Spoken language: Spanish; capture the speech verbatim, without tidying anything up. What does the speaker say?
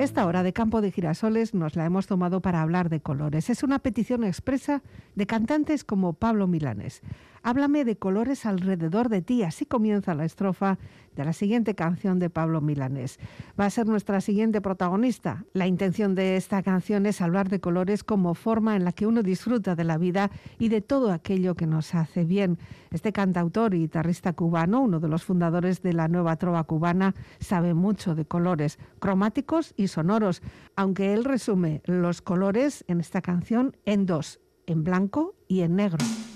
Esta hora de Campo de Girasoles nos la hemos tomado para hablar de colores. Es una petición expresa de cantantes como Pablo Milanés. Háblame de colores alrededor de ti. Así comienza la estrofa de la siguiente canción de Pablo Milanés. Va a ser nuestra siguiente protagonista. La intención de esta canción es hablar de colores como forma en la que uno disfruta de la vida y de todo aquello que nos hace bien. Este cantautor y guitarrista cubano, uno de los fundadores de la nueva trova cubana, sabe mucho de colores cromáticos y sonoros, aunque él resume los colores en esta canción en dos, en blanco y en negro.